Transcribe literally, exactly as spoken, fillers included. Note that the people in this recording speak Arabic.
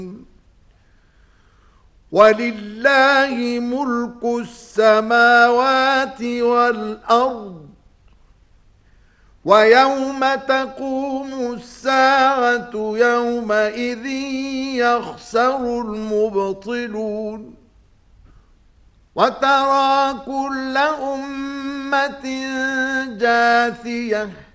ولله ملك السماوات والأرض ويوم تقوم الساعة يومئذ يخسر المبطلون وترى كل أمة جاثية